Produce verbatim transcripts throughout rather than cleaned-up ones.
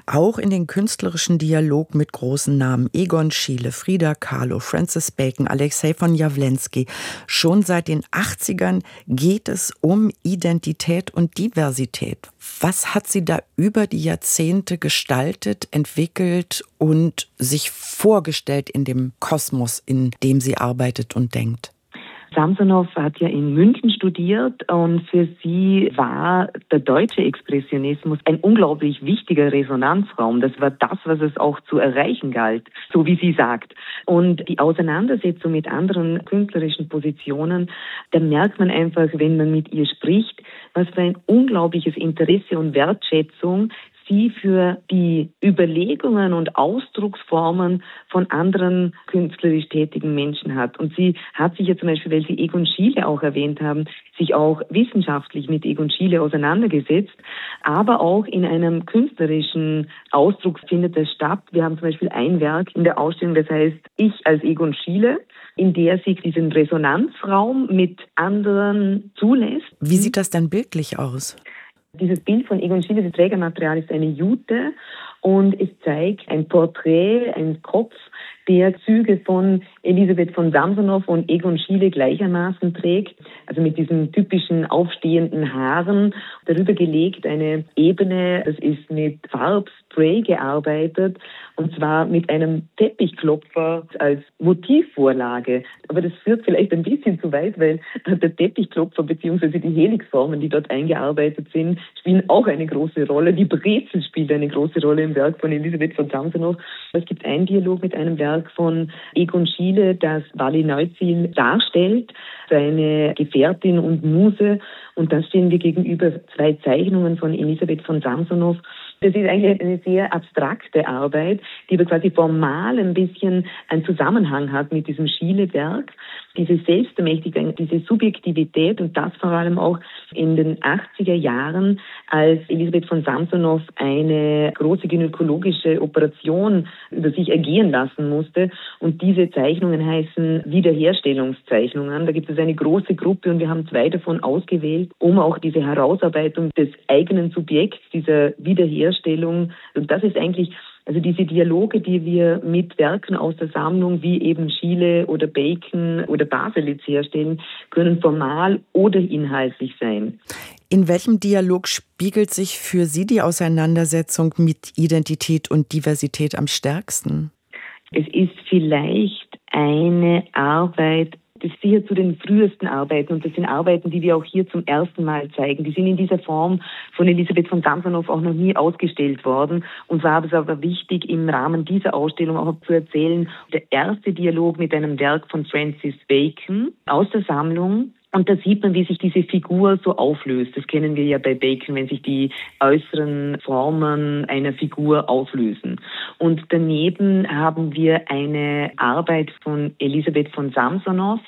auch in den künstlerischen Dialog mit großen Namen: Egon Schiele, Frida Kahlo, Francis Bacon, Alexei von Jawlensky. Schon seit den achtzigern geht es um Identität und Diversität. Was hat sie da über die Jahrzehnte gestaltet, entwickelt und sich vorgestellt in dem Kosmos, in dem sie arbeitet und denkt? Samsonow hat ja in München studiert und für sie war der deutsche Expressionismus ein unglaublich wichtiger Resonanzraum. Das war das, was es auch zu erreichen galt, so wie sie sagt. Und die Auseinandersetzung mit anderen künstlerischen Positionen, da merkt man einfach, wenn man mit ihr spricht, was für ein unglaubliches Interesse und Wertschätzung sie für die Überlegungen und Ausdrucksformen von anderen künstlerisch tätigen Menschen hat. Und sie hat sich ja zum Beispiel, weil Sie Egon Schiele auch erwähnt haben, sich auch wissenschaftlich mit Egon Schiele auseinandergesetzt, aber auch in einem künstlerischen Ausdruck findet das statt. Wir haben zum Beispiel ein Werk in der Ausstellung, das heißt Ich als Egon Schiele, in der sie diesen Resonanzraum mit anderen zulässt. Wie sieht das dann bildlich aus? Dieses Bild von Egon Schiele, das Trägermaterial, ist eine Jute und es zeigt ein Porträt, ein Kopf, der Züge von Elisabeth von Samsonow und Egon Schiele gleichermaßen trägt, also mit diesen typischen aufstehenden Haaren. Darüber gelegt eine Ebene, das ist mit Farbspray gearbeitet, und zwar mit einem Teppichklopfer als Motivvorlage. Aber das führt vielleicht ein bisschen zu weit, weil der Teppichklopfer bzw. die Helixformen, die dort eingearbeitet sind, spielen auch eine große Rolle. Die Brezel spielt eine große Rolle im Werk von Elisabeth von Samsonow. Es gibt einen Dialog mit einem Werk von Egon Schiele, das Wally Neuzil darstellt, seine Gefährtin und Muse. Und da stehen wir gegenüber zwei Zeichnungen von Elisabeth von Samsonow. Das ist eigentlich eine sehr abstrakte Arbeit, die aber quasi formal ein bisschen einen Zusammenhang hat mit diesem Schiele-Werk. Diese Selbstermächtigung, diese Subjektivität, und das vor allem auch in den achtziger Jahren, als Elisabeth von Samsonow eine große gynäkologische Operation über sich ergehen lassen musste. Und diese Zeichnungen heißen Wiederherstellungszeichnungen. Da gibt es eine große Gruppe und wir haben zwei davon ausgewählt, um auch diese Herausarbeitung des eigenen Subjekts, dieser Wiederherstellung, und das ist eigentlich also diese Dialoge, die wir mit Werken aus der Sammlung wie eben Schiele oder Bacon oder Baselitz herstellen, können formal oder inhaltlich sein. In welchem Dialog spiegelt sich für Sie die Auseinandersetzung mit Identität und Diversität am stärksten? Es ist vielleicht eine Arbeit, das ist sicher zu den frühesten Arbeiten, und das sind Arbeiten, die wir auch hier zum ersten Mal zeigen. Die sind in dieser Form von Elisabeth von Samsonow auch noch nie ausgestellt worden. Und war es aber wichtig, im Rahmen dieser Ausstellung auch zu erzählen, der erste Dialog mit einem Werk von Francis Bacon aus der Sammlung. Und da sieht man, wie sich diese Figur so auflöst. Das kennen wir ja bei Bacon, wenn sich die äußeren Formen einer Figur auflösen. Und daneben haben wir eine Arbeit von Elisabeth von Samsonow,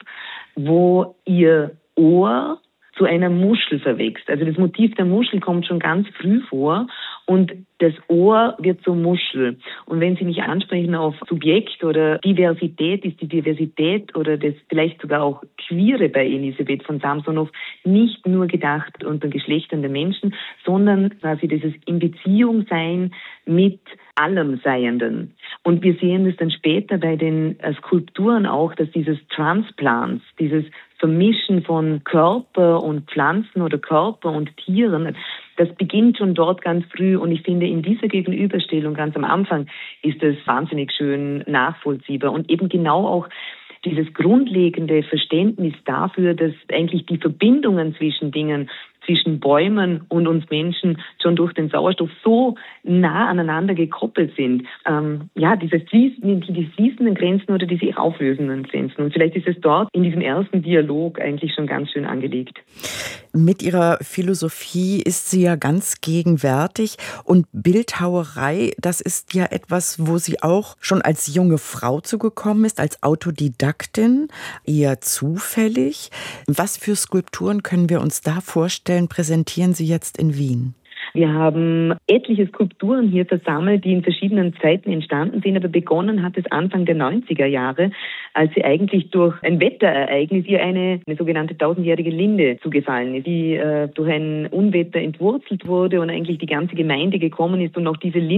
wo ihr Ohr zu einer Muschel verwächst. Also das Motiv der Muschel kommt schon ganz früh vor und das Ohr wird zur Muschel. Und wenn Sie mich ansprechen auf Subjekt oder Diversität, ist die Diversität oder das vielleicht sogar auch Queere bei Elisabeth von Samsonow nicht nur gedacht unter Geschlechtern der Menschen, sondern quasi dieses in Beziehung sein mit allem Seienden. Und wir sehen das dann später bei den Skulpturen auch, dass dieses Transplants, dieses Vermischen von Körper und Pflanzen oder Körper und Tieren, das beginnt schon dort ganz früh. Und ich finde, in dieser Gegenüberstellung ganz am Anfang ist es wahnsinnig schön nachvollziehbar. Und eben genau auch dieses grundlegende Verständnis dafür, dass eigentlich die Verbindungen zwischen Dingen, zwischen Bäumen und uns Menschen schon durch den Sauerstoff so nah aneinander gekoppelt sind. Ähm, ja, diese fließenden, die fließenden Grenzen oder diese auflösenden Grenzen. Und vielleicht ist es dort in diesem ersten Dialog eigentlich schon ganz schön angelegt. Mit ihrer Philosophie ist sie ja ganz gegenwärtig, und Bildhauerei, das ist ja etwas, wo sie auch schon als junge Frau zugekommen ist, als Autodidaktin, eher zufällig. Was für Skulpturen können wir uns da vorstellen, präsentieren Sie jetzt in Wien? Wir haben etliche Skulpturen hier versammelt, die in verschiedenen Zeiten entstanden sind, aber begonnen hat es Anfang der neunziger Jahre, als sie eigentlich durch ein Wetterereignis ihr eine, eine sogenannte tausendjährige Linde zugefallen ist, die äh, durch ein Unwetter entwurzelt wurde und eigentlich die ganze Gemeinde gekommen ist und auch diese Linde